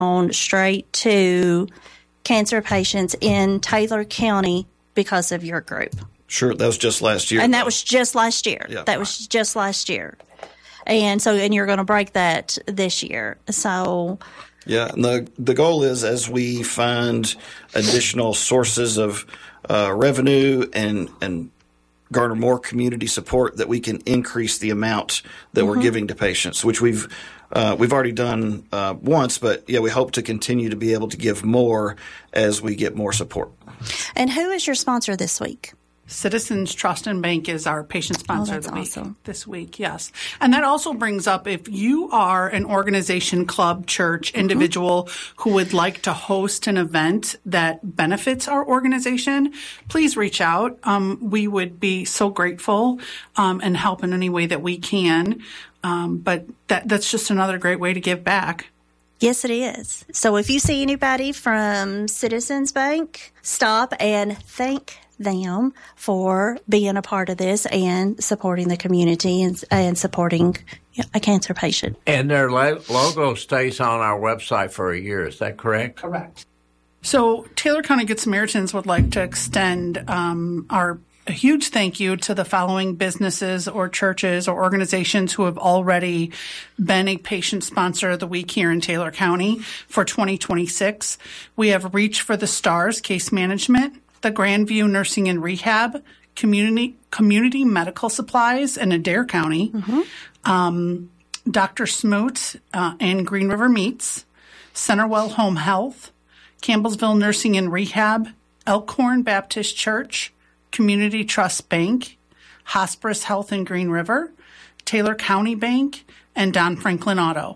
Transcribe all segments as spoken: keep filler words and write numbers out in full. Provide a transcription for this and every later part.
on straight to cancer patients in Taylor County because of your group. Sure, that was just last year. And that was just last year. Yeah. That was just last year. And so, and you're going to break that this year. So, yeah, and the the goal is as we find additional sources of uh, revenue and and garner more community support, that we can increase the amount that mm-hmm. we're giving to patients, which we've uh, we've already done uh, once, but yeah, we hope to continue to be able to give more as we get more support. And who is your sponsor this week? Citizens Trust and Bank is our patient sponsor oh, of the week awesome. this week, yes. And that also brings up, if you are an organization, club, church, individual mm-hmm. who would like to host an event that benefits our organization, please reach out. Um, we would be so grateful um, and help in any way that we can. Um, but that that's just another great way to give back. Yes, it is. So if you see anybody from Citizens Bank, stop and thank them for being a part of this and supporting the community and, and supporting a cancer patient. And their logo stays on our website for a year. Is that correct? Correct. So Taylor County Good Samaritans would like to extend um, our a huge thank you to the following businesses or churches or organizations who have already been a patient sponsor of the week here in Taylor County for twenty twenty-six. We have Reach for the Stars Case Management, the Grandview Nursing and Rehab, Community Community Medical Supplies in Adair County, mm-hmm. um, Doctor Smoot uh, and Green River Meats, Centerwell Home Health, Campbellsville Nursing and Rehab, Elkhorn Baptist Church, Community Trust Bank, Hospice Health in Green River, Taylor County Bank, and Don Franklin Auto.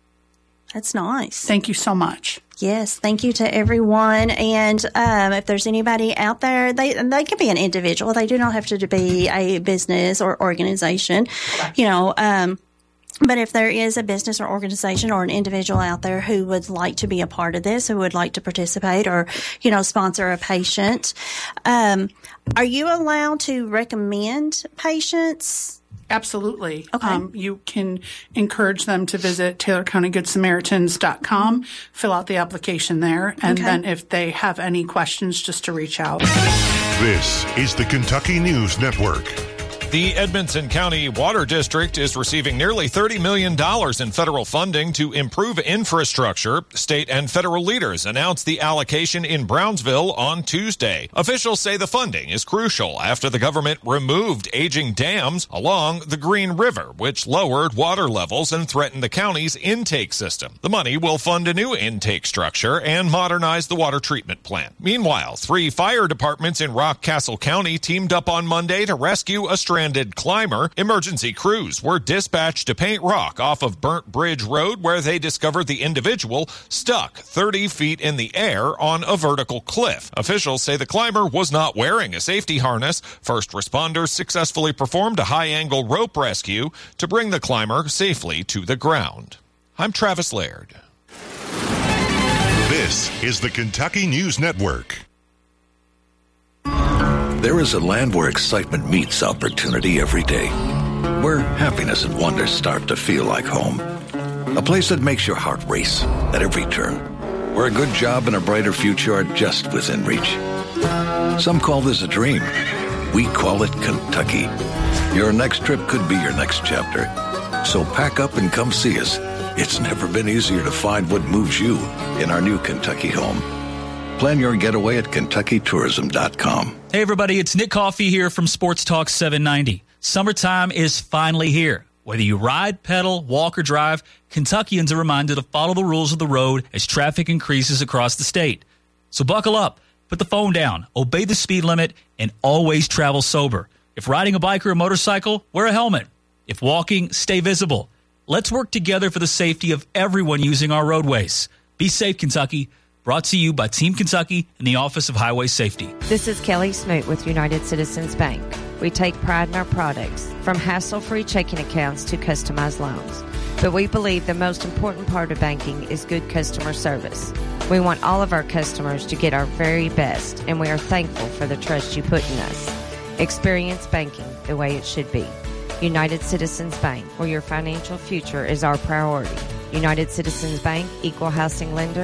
That's nice. Thank you so much. Yes, thank you to everyone. And um, if there's anybody out there, they they can be an individual. They do not have to be a business or organization. You know, um, but if there is a business or organization or an individual out there who would like to be a part of this, who would like to participate or, you know, sponsor a patient, um, are you allowed to recommend patients? Absolutely. Okay. Um, you can encourage them to visit Taylor County Good Samaritans dot com, fill out the application there, and okay. then if they have any questions, just to reach out. This is the Kentucky News Network. The Edmonson County Water District is receiving nearly thirty million dollars in federal funding to improve infrastructure. State and federal leaders announced the allocation in Brownsville on Tuesday. Officials say the funding is crucial after the government removed aging dams along the Green River, which lowered water levels and threatened the county's intake system. The money will fund a new intake structure and modernize the water treatment plant. Meanwhile, three fire departments in Rockcastle County teamed up on Monday to rescue a stranded climber. Emergency crews were dispatched to paint rock off of Burnt Bridge Road, where they discovered the individual stuck thirty feet in the air on a vertical cliff. Officials say the climber was not wearing a safety harness. First responders successfully performed a high-angle rope rescue to bring the climber safely to the ground. I'm Travis Laird. This is the Kentucky News Network. There is a land where excitement meets opportunity every day, where happiness and wonder start to feel like home. A place that makes your heart race at every turn, where a good job and a brighter future are just within reach. Some call this a dream. We call it Kentucky. Your next trip could be your next chapter. So pack up and come see us. It's never been easier to find what moves you in our new Kentucky home. Plan your getaway at Kentucky Tourism dot com. Hey, everybody, it's Nick Coffey here from Sports Talk seven ninety. Summertime is finally here. Whether you ride, pedal, walk, or drive, Kentuckians are reminded to follow the rules of the road as traffic increases across the state. So buckle up, put the phone down, obey the speed limit, and always travel sober. If riding a bike or a motorcycle, wear a helmet. If walking, stay visible. Let's work together for the safety of everyone using our roadways. Be safe, Kentucky. Brought to you by Team Kentucky and the Office of Highway Safety. This is Kelly Smoot with United Citizens Bank. We take pride in our products, from hassle-free checking accounts to customized loans. But we believe the most important part of banking is good customer service. We want all of our customers to get our very best, and we are thankful for the trust you put in us. Experience banking the way it should be. United Citizens Bank, where your financial future is our priority. United Citizens Bank, Equal Housing Lender.